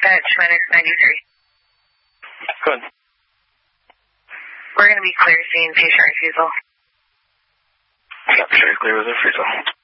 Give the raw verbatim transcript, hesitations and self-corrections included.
dispatch minus ninety-three. Good. We're going to be clear seeing patient refusal. Yep, very clear with refusal.